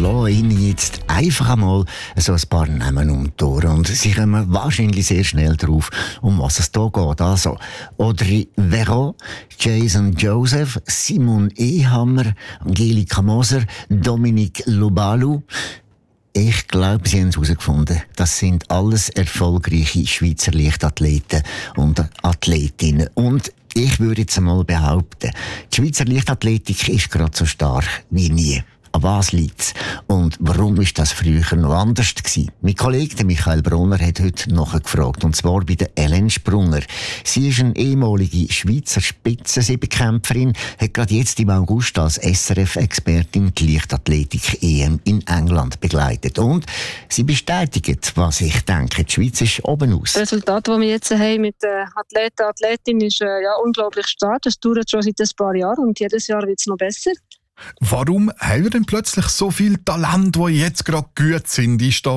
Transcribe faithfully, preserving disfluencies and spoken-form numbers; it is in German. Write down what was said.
lasse Ihnen jetzt einfach einmal so ein paar Namen um die Ohren und Sie kommen wahrscheinlich sehr schnell drauf, um was es hier geht. Also, Audrey Veron, Jason Joseph, Simon Ehammer, Angelika Moser, Dominique Lobalu. Ich glaube, Sie haben es herausgefunden. Das sind alles erfolgreiche Schweizer Leichtathleten und Athletinnen. Und ich würde jetzt einmal behaupten, die Schweizer Leichtathletik ist gerade so stark wie nie. An was liegt es? Und warum ist das früher noch anders gewesen? Mein Kollege Michael Brunner hat heute nachgefragt, und zwar bei der Ellen Sprunger. Sie ist eine ehemalige Schweizer Spitzensiebenkämpferin, hat gerade jetzt im August als S R F-Expertin die Leichtathletik-E M in England begleitet. Und sie bestätigt, was ich denke, die Schweiz ist oben aus. Das Resultat, das wir jetzt haben mit den Athleten, Athletin, ist äh, ja, unglaublich stark. Das dauert schon seit ein paar Jahren und jedes Jahr wird es noch besser. Warum haben wir denn plötzlich so viele Talente, die jetzt gerade gut sind? Ist da